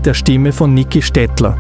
der Stimme von Niki Stettler.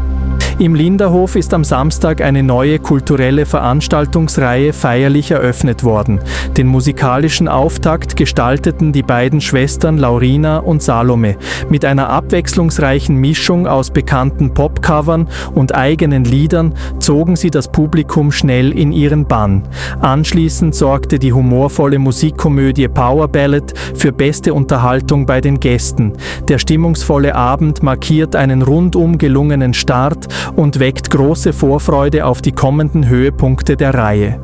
Im Linderhof ist am Samstag eine neue kulturelle Veranstaltungsreihe feierlich eröffnet worden. Den musikalischen Auftakt gestalteten die beiden Schwestern Laurina und Salome. Mit einer abwechslungsreichen Mischung aus bekannten Popcovern und eigenen Liedern zogen sie das Publikum schnell in ihren Bann. Anschließend sorgte die humorvolle Musikkomödie Power Ballad für beste Unterhaltung bei den Gästen. Der stimmungsvolle Abend markiert einen rundum gelungenen Start und weckt große Vorfreude auf die kommenden Höhepunkte der Reihe.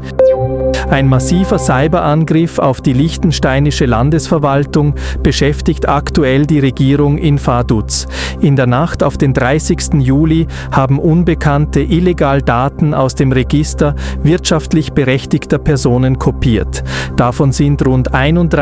Ein massiver Cyberangriff auf die liechtensteinische Landesverwaltung beschäftigt aktuell die Regierung in Vaduz. In der Nacht auf den 30. Juli haben Unbekannte illegal Daten aus dem Register wirtschaftlich berechtigter Personen kopiert. Davon sind rund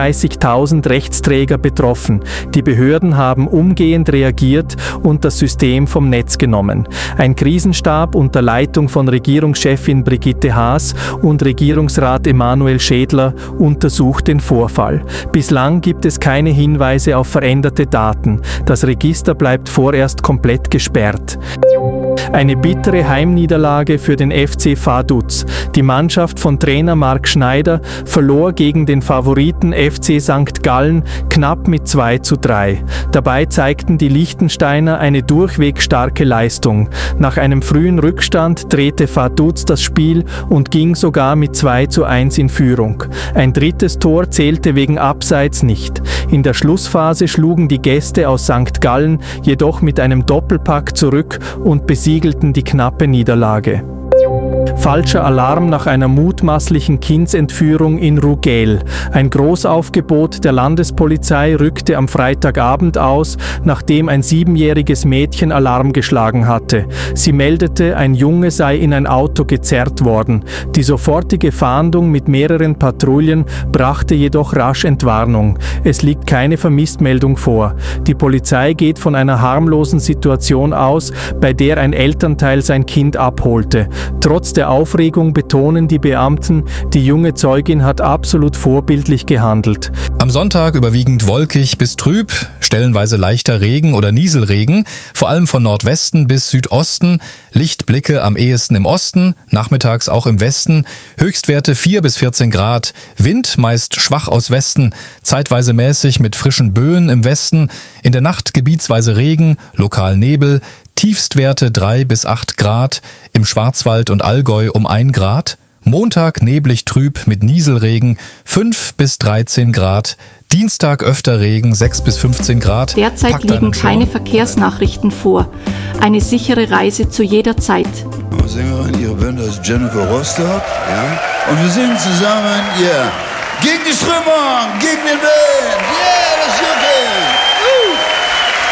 31.000 Rechtsträger betroffen. Die Behörden haben umgehend reagiert und das System vom Netz genommen. Ein Krisenstab unter Leitung von Regierungschefin Brigitte Haas und Regierungsrat Emanuel Schädler untersucht den Vorfall. Bislang gibt es keine Hinweise auf veränderte Daten. Das Register bleibt vorerst komplett gesperrt. Eine bittere Heimniederlage für den FC Vaduz. Die Mannschaft von Trainer Marc Schneider verlor gegen den Favoriten FC St. Gallen knapp mit 2:3. Dabei zeigten die Liechtensteiner eine durchweg starke Leistung. Nach einem frühen Rückstand drehte Vaduz das Spiel und ging sogar mit 2:1 in Führung. Ein drittes Tor zählte wegen Abseits nicht. In der Schlussphase schlugen die Gäste aus St. Gallen jedoch mit einem Doppelpack zurück und besiegelten die knappe Niederlage. Falscher Alarm nach einer mutmaßlichen Kindsentführung in Rugel. Ein Großaufgebot der Landespolizei rückte am Freitagabend aus, nachdem ein 7-jähriges Mädchen Alarm geschlagen hatte. Sie meldete, ein Junge sei in ein Auto gezerrt worden. Die sofortige Fahndung mit mehreren Patrouillen brachte jedoch rasch Entwarnung. Es liegt keine Vermisstmeldung vor. Die Polizei geht von einer harmlosen Situation aus, bei der ein Elternteil sein Kind abholte. Trotz der Aufregung betonen die Beamten, die junge Zeugin hat absolut vorbildlich gehandelt. Am Sonntag überwiegend wolkig bis trüb, stellenweise leichter Regen oder Nieselregen, vor allem von Nordwesten bis Südosten, Lichtblicke am ehesten im Osten, nachmittags auch im Westen, Höchstwerte 4 bis 14 Grad, Wind meist schwach aus Westen, zeitweise mäßig mit frischen Böen im Westen, in der Nacht gebietsweise Regen, lokal Nebel, Tiefstwerte 3 bis 8 Grad, im Schwarzwald und Allgäu um 1 Grad, Montag neblig trüb mit Nieselregen 5 bis 13 Grad, Dienstag öfter Regen 6 bis 15 Grad. Derzeit liegen keine Verkehrsnachrichten vor. Eine sichere Reise zu jeder Zeit. Sängerin, ihre Band heißt Jennifer Rostock, ja? Und wir singen zusammen, gegen die Strömung, gegen